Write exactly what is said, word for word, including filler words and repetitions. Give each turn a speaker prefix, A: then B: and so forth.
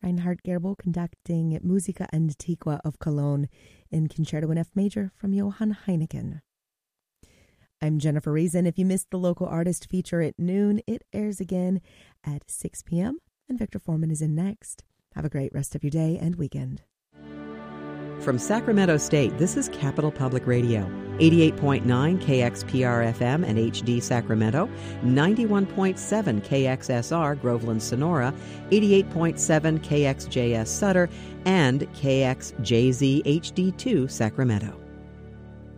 A: Reinhard Gerbel conducting Musica Antiqua of Cologne in Concerto in F major from Johann Heineken. I'm Jennifer Reason. If you missed the local artist feature at noon, it airs again at six p.m. and Victor Foreman is in next. Have a great rest of your day and weekend.
B: From Sacramento State, this is Capital Public Radio, eighty-eight point nine K X P R F M and H D Sacramento, ninety-one point seven K X S R Groveland Sonora, eighty-eight point seven K X J S Sutter, and K X J Z H D two Sacramento.